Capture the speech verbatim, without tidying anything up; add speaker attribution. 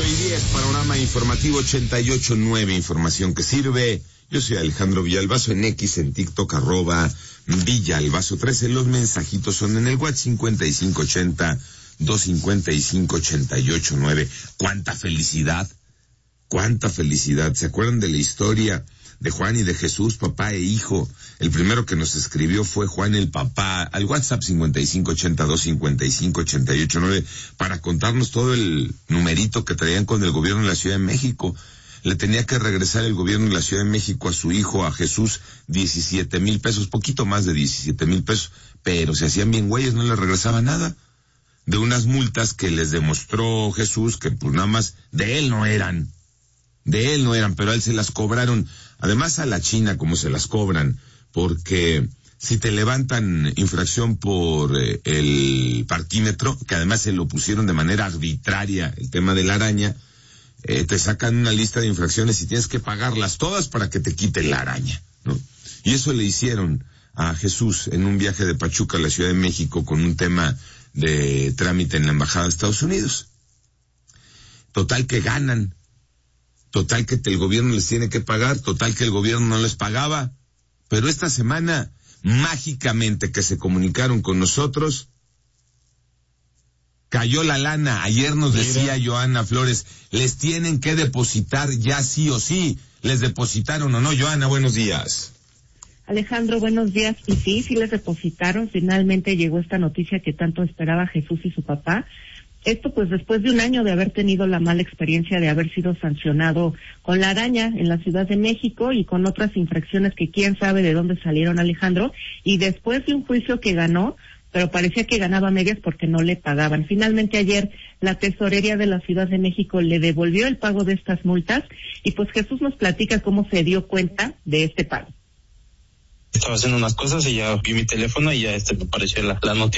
Speaker 1: y diez, panorama informativo ochenta y ocho punto nueve, información que sirve. Yo soy Alejandro Villalbazo, en X, en TikTok, arroba Villalbazo trece. Los mensajitos son en el WhatsApp cincuenta y cinco ochenta, doscientos cincuenta y cinco, ochenta y ocho nueve. ¡Cuánta felicidad! ¡Cuánta felicidad! ¿Se acuerdan de la historia de Juan y de Jesús, papá e hijo? El primero que nos escribió fue Juan el papá, al WhatsApp cincuenta y cinco ochenta, doscientos cincuenta y cinco, ochenta y ocho nueve, para contarnos todo el numerito que traían con el gobierno de la Ciudad de México. Le tenía que regresar el gobierno de la Ciudad de México a su hijo, a Jesús, diecisiete mil pesos, poquito más de diecisiete mil pesos, pero se hacían bien güeyes, no le regresaba nada. De unas multas que les demostró Jesús que pues nada más de él no eran, de él no eran, pero a él se las cobraron. Además a la China como se las cobran, porque si te levantan infracción por eh, el parquímetro, que además se lo pusieron de manera arbitraria, el tema de la araña, eh, te sacan una lista de infracciones y tienes que pagarlas todas para que te quiten la araña, ¿no? Y eso le hicieron a Jesús en un viaje de Pachuca a la Ciudad de México con un tema de trámite en la Embajada de Estados Unidos. Total que ganan. Total que el gobierno les tiene que pagar, total que el gobierno no les pagaba, pero esta semana, mágicamente que se comunicaron con nosotros, cayó la lana. Ayer nos decía Joana Flores, les tienen que depositar ya sí o sí. ¿Les depositaron o no? Joana, buenos días.
Speaker 2: Alejandro, buenos días. Y sí, sí les depositaron. Finalmente llegó esta noticia que tanto esperaba Jesús y su papá. Esto pues después de un año de haber tenido la mala experiencia de haber sido sancionado con la araña en la Ciudad de México y con otras infracciones que quién sabe de dónde salieron, Alejandro, y después de un juicio que ganó, pero parecía que ganaba medias porque no le pagaban. Finalmente ayer la tesorería de la Ciudad de México le devolvió el pago de estas multas y pues Jesús nos platica cómo se dio cuenta de este pago.
Speaker 3: Estaba haciendo unas cosas y ya vi mi teléfono y ya este me apareció la, la noticia.